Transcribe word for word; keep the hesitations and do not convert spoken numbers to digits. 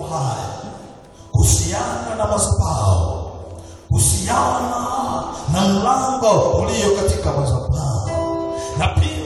haya kuhusiana na madhabahu, kuhusiana na mlango ulio katika madhabahu, na pia